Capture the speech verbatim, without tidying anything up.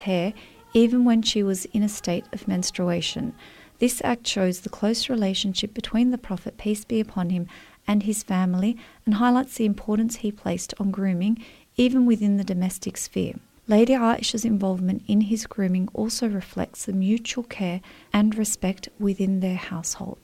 hair even when she was in a state of menstruation. This act shows the close relationship between the Prophet, peace be upon him, and his family, and highlights the importance he placed on grooming even within the domestic sphere. Lady Aisha's involvement in his grooming also reflects the mutual care and respect within their household.